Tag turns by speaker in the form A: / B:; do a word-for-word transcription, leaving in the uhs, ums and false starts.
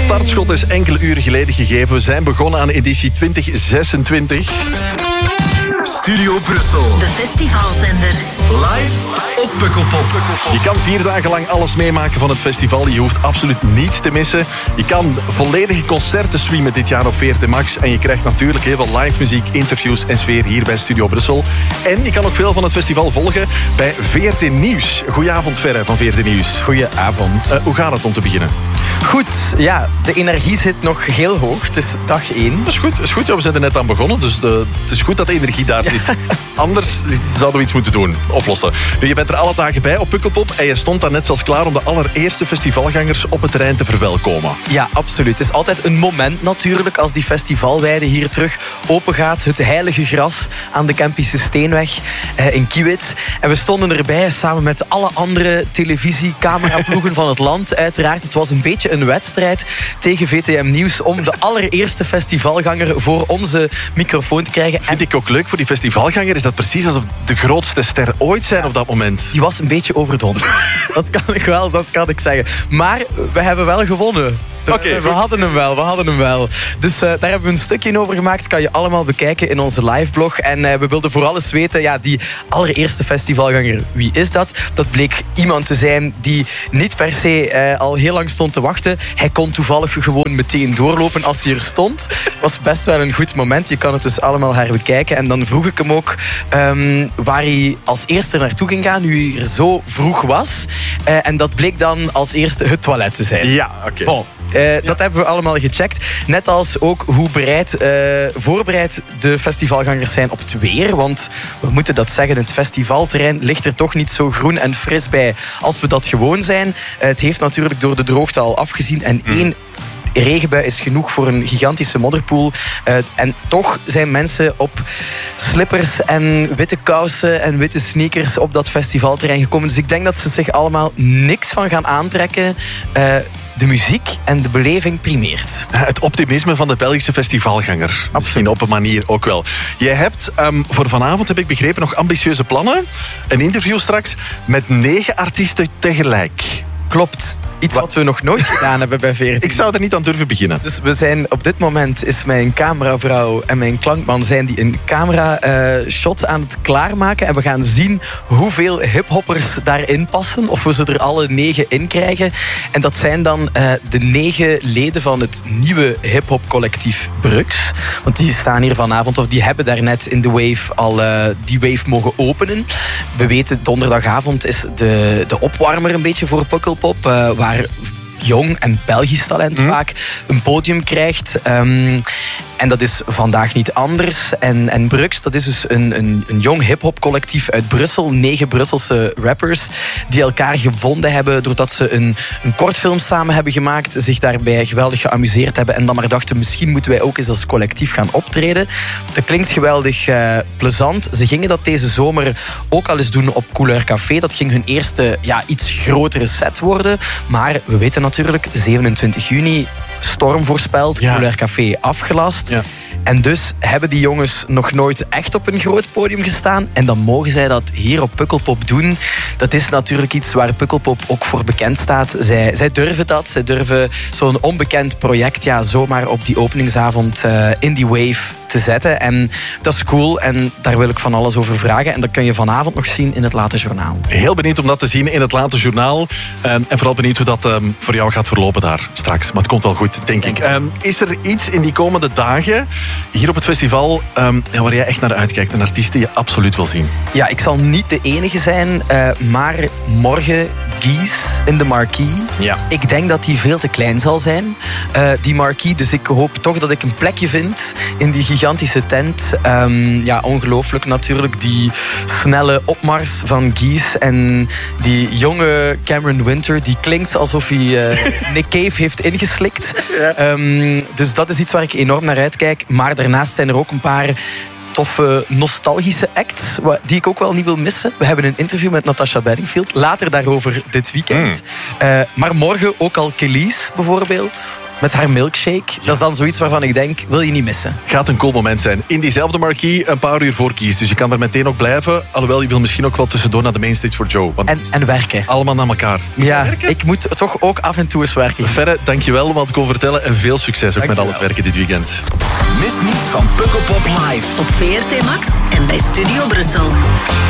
A: startschot is enkele uren geleden gegeven. We zijn begonnen aan editie twintig zesentwintig.
B: Studio Brussel.
C: De festivalzender.
B: Live op Pukkelpop.
A: Je kan vier dagen lang alles meemaken van het festival. Je hoeft absoluut niets te missen. Je kan volledige concerten streamen dit jaar op V R T Max. En je krijgt natuurlijk heel veel live muziek, interviews en sfeer hier bij Studio Brussel. En je kan ook veel van het festival volgen bij V R T Nieuws. Goedenavond, Verre van V R T Nieuws.
D: Goedenavond.
A: Uh, hoe gaat het om te beginnen?
D: Goed, ja, de energie zit nog heel hoog. Het is dag één.
A: Dat is goed, dat is goed. Ja, we zijn er net aan begonnen, dus de, het is goed dat de energie daar zit. Ja. Anders zouden we iets moeten doen, oplossen. Nu, je bent er alle dagen bij op Pukkelpop en je stond daar net zoals klaar om de allereerste festivalgangers op het terrein te verwelkomen.
D: Ja, absoluut. Het is altijd een moment natuurlijk als die festivalweide hier terug open gaat. Het heilige gras aan de Kempische Steenweg eh, in Kiewit. En we stonden erbij samen met alle andere televisie-cameraploegen van het land. Uiteraard, het was een beetje een wedstrijd tegen V T M Nieuws om de allereerste festivalganger voor onze microfoon te krijgen.
A: Vind ik ook leuk voor die festivalganger, is dat precies alsof de grootste ster ooit zijn op dat moment.
D: Die was een beetje overdonderd. Dat kan ik wel, dat kan ik zeggen. Maar we hebben wel gewonnen.
A: Okay,
D: we hadden hem wel, we hadden hem wel. Dus uh, daar hebben we een stukje over gemaakt. Kan je allemaal bekijken in onze liveblog. En uh, we wilden vooral eens weten, ja, die allereerste festivalganger, wie is dat? Dat bleek iemand te zijn die niet per se uh, al heel lang stond te wachten. Hij kon toevallig gewoon meteen doorlopen als hij er stond. Was best wel een goed moment. Je kan het dus allemaal herbekijken. En dan vroeg ik hem ook um, waar hij als eerste naartoe ging gaan, nu hij er zo vroeg was. Uh, en dat bleek dan als eerste het toilet te zijn.
A: Ja, oké. Okay.
D: Bon. Uh, ja. Dat hebben we allemaal gecheckt. Net als ook hoe bereid, uh, voorbereid de festivalgangers zijn op het weer. Want we moeten dat zeggen, het festivalterrein ligt er toch niet zo groen en fris bij als we dat gewoon zijn. Uh, het heeft natuurlijk door de droogte al afgezien. En mm. één regenbui is genoeg voor een gigantische modderpoel. Uh, en toch zijn mensen op slippers en witte kousen en witte sneakers op dat festivalterrein gekomen. Dus ik denk dat ze zich allemaal niks van gaan aantrekken. Uh, De muziek en de beleving primeert.
A: Het optimisme van de Belgische festivalganger. Absoluut. Misschien op een manier ook wel. Jij hebt um, voor vanavond, heb ik begrepen, nog ambitieuze plannen. Een interview straks met negen artiesten tegelijk.
D: Klopt. Iets wat we nog nooit gedaan hebben bij V R T.
A: Ik zou er niet aan durven beginnen.
D: Dus we zijn op dit moment is mijn cameravrouw en mijn klankman zijn die een camera uh, shot aan het klaarmaken. En we gaan zien hoeveel hiphoppers daarin passen. Of we ze er alle negen in krijgen. En dat zijn dan uh, de negen leden van het nieuwe hiphop collectief Brux. Want die staan hier vanavond, of die hebben daarnet in de Wave al uh, die Wave mogen openen. We weten, donderdagavond is de, de opwarmer een beetje voor Pukkelpop. Uh, waar jong en Belgisch talent mm. vaak een podium krijgt. Um, en dat is vandaag niet anders. En, en Brux, dat is dus een, een, een jong hip-hop collectief uit Brussel. Negen Brusselse rappers die elkaar gevonden hebben doordat ze een, een kortfilm samen hebben gemaakt, zich daarbij geweldig geamuseerd hebben en dan maar dachten, misschien moeten wij ook eens als collectief gaan optreden. Dat klinkt geweldig uh, plezant. Ze gingen dat deze zomer ook al eens doen op Couleur Café. Dat ging hun eerste, ja, iets grotere set worden. Maar we weten natuurlijk, zevenentwintig juni, storm voorspeld, ja. Couleur Café afgelast. Ja. En dus hebben die jongens nog nooit echt op een groot podium gestaan. En dan mogen zij dat hier op Pukkelpop doen. Dat is natuurlijk iets waar Pukkelpop ook voor bekend staat. Zij, zij durven dat. Zij durven zo'n onbekend project ja, zomaar op die openingsavond uh, in die Wave te zetten. En dat is cool. En daar wil ik van alles over vragen. En dat kun je vanavond nog zien in het Late Journaal.
A: Heel benieuwd om dat te zien in het Late Journaal. En vooral benieuwd hoe dat um, voor jou gaat verlopen daar straks. Maar het komt wel goed, denk, denk ik. Um, is er iets in die komende dagen hier op het festival um, ja, waar jij echt naar uitkijkt? Een artiest die je absoluut wil zien?
D: Ja, ik zal niet de enige zijn. Uh, maar morgen Gies in de Marquee.
A: Ja.
D: Ik denk dat die veel te klein zal zijn. Uh, die Marquee. Dus ik hoop toch dat ik een plekje vind in die gigantische tent. Um, ja, ongelooflijk natuurlijk. Die snelle opmars van Gies en die jonge Cameron Winter. Die klinkt alsof hij uh, Nick Cave heeft ingeslikt. Ja. Um, dus dat is iets waar ik enorm naar uitkijk. Maar daarnaast zijn er ook een paar toffe nostalgische acts die ik ook wel niet wil missen. We hebben een interview met Natasha Bedingfield. Later daarover dit weekend. Mm. Uh, maar morgen ook al Kelis bijvoorbeeld. met haar milkshake. Dat is dan zoiets waarvan ik denk, wil je niet missen.
A: Gaat een cool moment zijn. In diezelfde marquee een paar uur voor kies. Dus je kan er meteen ook blijven. Alhoewel, je wil misschien ook wel tussendoor naar de mainstage voor Joe. Want
D: En, en werken.
A: allemaal naar elkaar. Moet
D: Ja,
A: jij werken?
D: ik moet toch ook af en toe eens werken.
A: Ferre, dankjewel om wat te komen vertellen. En veel succes ook met al
D: Dankjewel.
A: het werken dit weekend.
B: Mis niets van Pukkelpop Live.
C: Op V R T Max en bij Studio Brussel.